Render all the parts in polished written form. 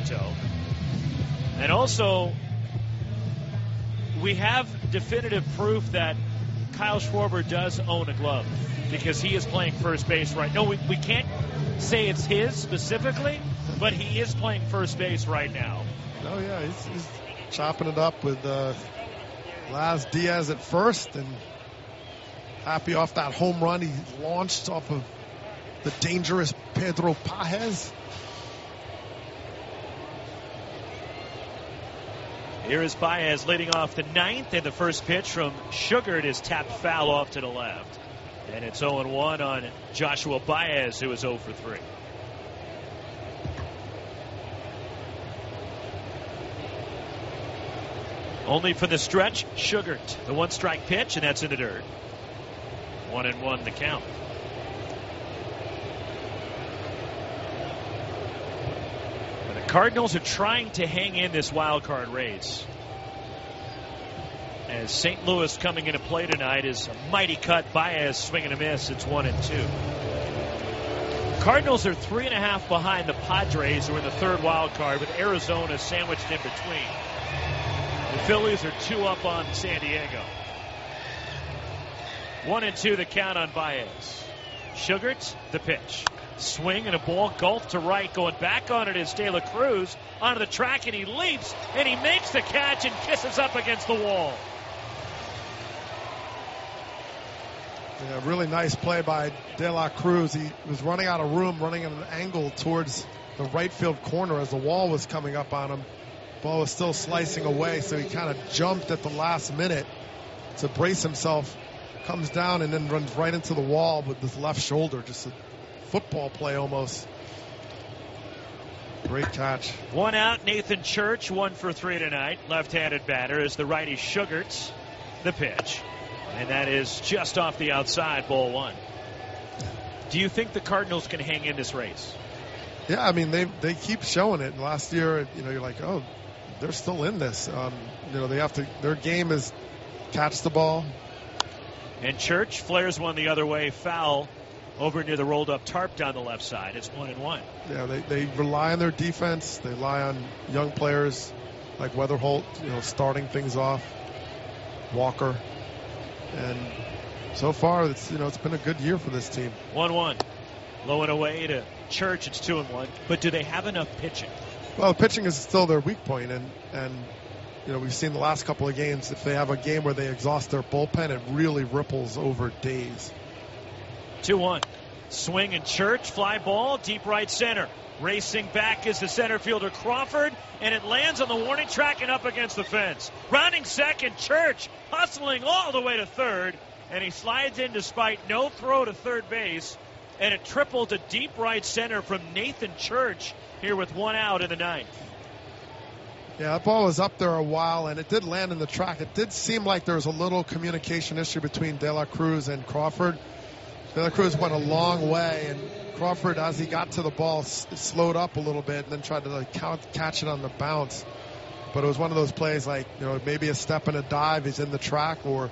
toe. And also, we have definitive proof that Kyle Schwarber does own a glove because he is playing first base right now. No, we can't say it's his specifically, but he is playing first base right now. Oh, yeah, he's chopping it up with Laz Diaz at first, and happy off that home run he launched off of the dangerous Pedro Pajes. Here is Baez leading off the ninth, and the first pitch from Sugared is tapped foul off to the left. And it's 0-1 on Joshua Baez, who is 0 for 3. Only for the stretch, Sugared. The one-strike pitch, and that's in the dirt. 1-1 the count. Cardinals are trying to hang in this wild card race. As St. Louis coming into play tonight is a mighty cut. Baez swing and a miss. It's 1-2. Cardinals are 3.5 behind the Padres, who are in the third wild card, with Arizona sandwiched in between. The Phillies are 2 up on San Diego. 1-2 the count on Baez. Sugared, the pitch. Swing and a ball gulfed to right. Going back on it is De La Cruz onto the track, and he leaps and he makes the catch and kisses up against the wall. Yeah, really nice play by De La Cruz. He was running out of room, running at an angle towards the right field corner as the wall was coming up on him. Ball was still slicing away, so he kind of jumped at the last minute to brace himself. Comes down and then runs right into the wall with his left shoulder. Just a football play almost. Great catch. 1 out, Nathan Church, 1 for 3 tonight. Left-handed batter is the righty Sugared, the pitch. And that is just off the outside, ball 1. Do you think the Cardinals can hang in this race? Yeah, I mean, they keep showing it. Last year, you're like, oh, they're still in this. They have to, their game is catch the ball. And Church flares one the other way, foul over near the rolled up tarp down the left side. It's 1-1. Yeah, they rely on their defense. They rely on young players like Weatherholt, starting things off. Walker. And so far, it's been a good year for this team. 1-1. Low and away to Church. It's 2-1. But do they have enough pitching? Well, pitching is still their weak point, and we've seen the last couple of games. If they have a game where they exhaust their bullpen, it really ripples over days. 2-1. Swing and Church. Fly ball. Deep right center. Racing back is the center fielder Crawford, and it lands on the warning track and up against the fence. Rounding second, Church hustling all the way to third, and he slides in despite no throw to third base, and a triple to deep right center from Nathan Church here with 1 out in the ninth. Yeah, that ball was up there a while, and it did land in the track. It did seem like there was a little communication issue between De La Cruz and Crawford. De La Cruz went a long way, and Crawford, as he got to the ball, slowed up a little bit and then tried to catch it on the bounce. But it was one of those plays like, maybe a step and a dive, he's in the track, or,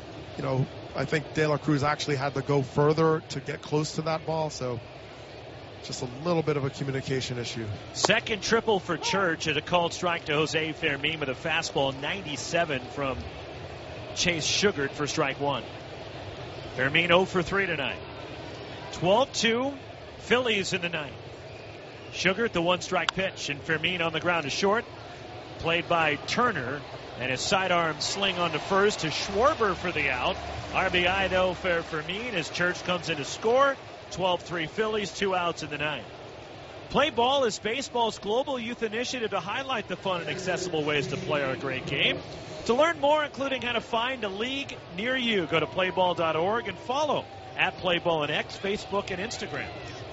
I think De La Cruz actually had to go further to get close to that ball. So just a little bit of a communication issue. Second triple for Church, and a called strike to Jose Fermin with a fastball 97 from Chase Sugared for strike 1. Fermin 0 for 3 tonight. 12-2, Phillies in the ninth. Sugared, the one-strike pitch, and Fermin on the ground to short. Played by Turner, and his sidearm sling on to first to Schwarber for the out. RBI, though, for Fermin as Church comes in to score. 12-3 Phillies, 2 outs in the ninth. Play Ball is baseball's global youth initiative to highlight the fun and accessible ways to play our great game. To learn more, including how to find a league near you, go to playball.org and follow @Playball on X, Facebook, and Instagram.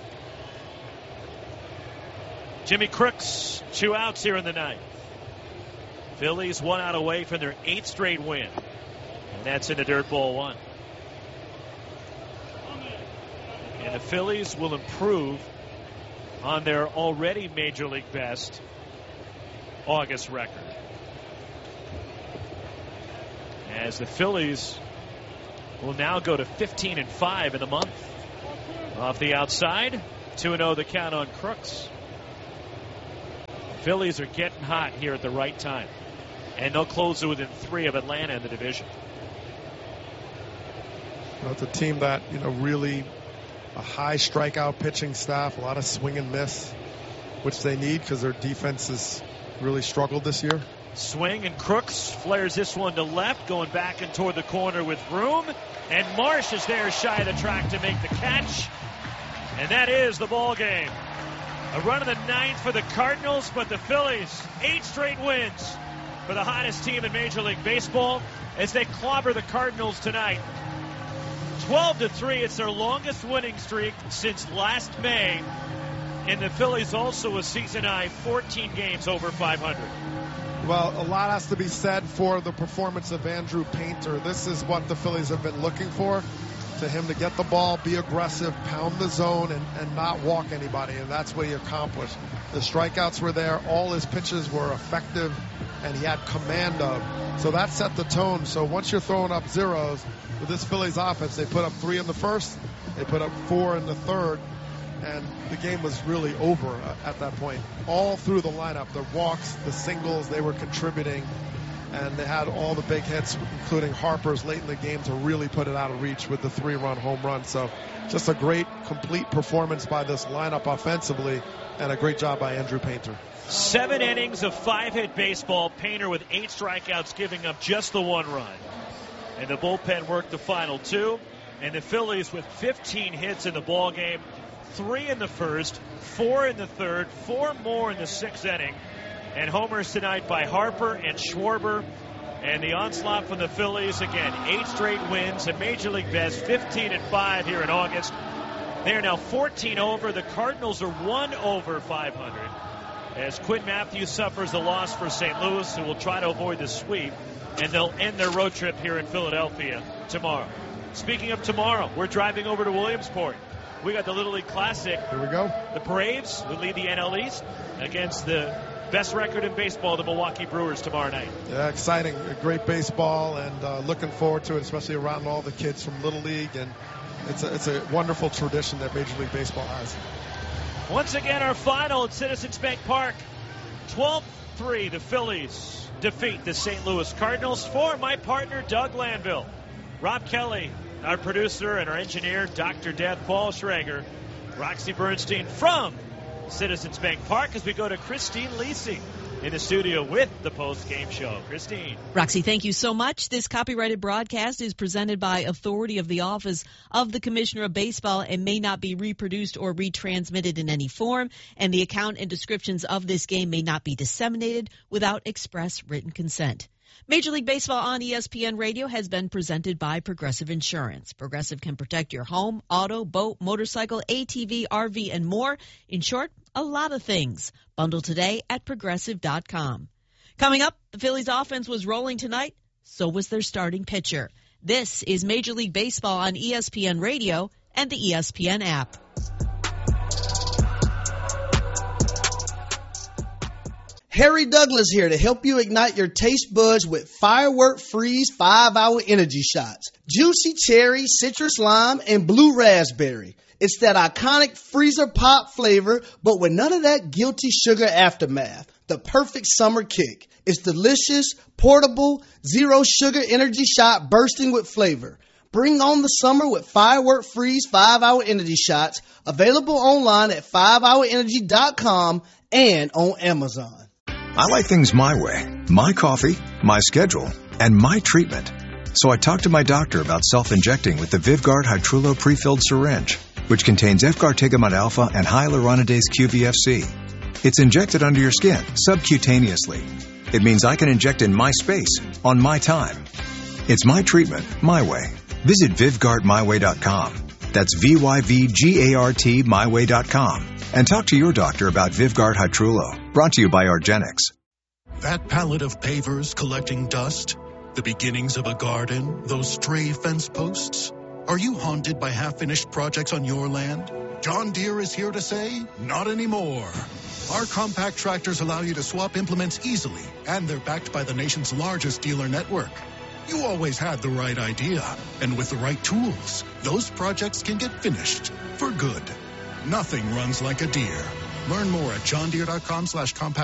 Jimmy Crooks, 2 outs here in the ninth. Phillies 1 out away from their 8th straight win. And that's in the dirt, ball 1. And the Phillies will improve on their already Major League best August record. As the Phillies will now go to 15-5 in the month. Off the outside, 2-0 the count on Crooks. Phillies are getting hot here at the right time, and they'll close it within 3 of Atlanta in the division. Well, it's a team that, really a high strikeout pitching staff, a lot of swing and miss, which they need because their defense has really struggled this year. Swing, and Crooks flares this one to left, going back and toward the corner with room. And Marsh is there shy of the track to make the catch. And that is the ball game. A run in the 9th for the Cardinals, but the Phillies, 8 straight wins for the hottest team in Major League Baseball as they clobber the Cardinals tonight. 12-3, it's their longest winning streak since last May. And the Phillies also a season high 14 games over 500. Well, a lot has to be said for the performance of Andrew Painter. This is what the Phillies have been looking for, to him to get the ball, be aggressive, pound the zone, and not walk anybody, and that's what he accomplished. The strikeouts were there. All his pitches were effective, and he had command of. So that set the tone. So once you're throwing up zeros with this Phillies offense, they put up 3 in the first, they put up 4 in the third, and the game was really over at that point. All through the lineup, the walks, the singles, they were contributing, and they had all the big hits, including Harper's late in the game, to really put it out of reach with the 3-run home run. So just a great, complete performance by this lineup offensively, and a great job by Andrew Painter. 7 innings of 5-hit baseball. Painter with 8 strikeouts, giving up just the 1 run. And the bullpen worked the final 2. And the Phillies with 15 hits in the ball game. 3 in the first, 4 in the third, 4 more in the 6th inning. And homers tonight by Harper and Schwarber. And the onslaught from the Phillies, again, 8 straight wins, a Major League best, 15-5 here in August. They are now 14 over. The Cardinals are 1 over 500. As Quinn Matthews suffers a loss for St. Louis, who will try to avoid the sweep. And they'll end their road trip here in Philadelphia tomorrow. Speaking of tomorrow, we're driving over to Williamsport. We got the Little League Classic. Here we go. The Braves, who lead the NL East, against the best record in baseball, the Milwaukee Brewers, tomorrow night. Yeah, exciting. Great baseball, and looking forward to it, especially around all the kids from Little League. And it's a wonderful tradition that Major League Baseball has. Once again, our final at Citizens Bank Park. 12-3, the Phillies defeat the St. Louis Cardinals. For my partner, Doug Lanville, Rob Kelly, our producer, and our engineer, Dr. Death, Paul Schrager, Roxy Bernstein from Citizens Bank Park, as we go to Christine Lisi in the studio with the post-game show. Christine. Roxy, thank you so much. This copyrighted broadcast is presented by authority of the Office of the Commissioner of Baseball and may not be reproduced or retransmitted in any form, and the account and descriptions of this game may not be disseminated without express written consent. Major League Baseball on ESPN Radio has been presented by Progressive Insurance. Progressive can protect your home, auto, boat, motorcycle, ATV, RV, and more. In short, a lot of things. Bundle today at Progressive.com. Coming up, the Phillies offense was rolling tonight. So was their starting pitcher. This is Major League Baseball on ESPN Radio and the ESPN app. Harry Douglas here to help you ignite your taste buds with Firework Freeze 5-Hour Energy Shots. Juicy cherry, citrus lime, and blue raspberry. It's that iconic freezer pop flavor, but with none of that guilty sugar aftermath. The perfect summer kick. It's delicious, portable, zero sugar energy shot bursting with flavor. Bring on the summer with Firework Freeze 5-Hour Energy Shots. Available online at 5hourenergy.com and on Amazon. I like things my way, my coffee, my schedule, and my treatment. So I talked to my doctor about self-injecting with the Vyvgart Hytrulo pre-filled syringe, which contains Efgartigimod alpha and hyaluronidase QVFC. It's injected under your skin, subcutaneously. It means I can inject in my space, on my time. It's my treatment, my way. Visit VyvgartMyWay.com. That's VYVGART MyWay.com. And talk to your doctor about Vyvgart Hytrulo. Brought to you by Argenix. That pallet of pavers collecting dust, the beginnings of a garden, those stray fence posts. Are you haunted by half-finished projects on your land? John Deere is here to say, not anymore. Our compact tractors allow you to swap implements easily, and they're backed by the nation's largest dealer network. You always had the right idea, and with the right tools, those projects can get finished for good. Nothing runs like a Deere. Learn more at johndeere.com/compact.